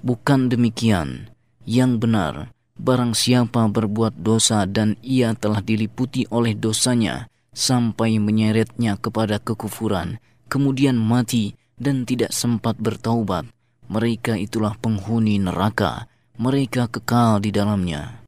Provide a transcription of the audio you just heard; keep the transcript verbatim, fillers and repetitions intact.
Bukan demikian. Yang benar, barang siapa berbuat dosa dan ia telah diliputi oleh dosanya sampai menyeretnya kepada kekufuran, kemudian mati dan tidak sempat bertaubat, mereka itulah penghuni neraka, mereka kekal di dalamnya.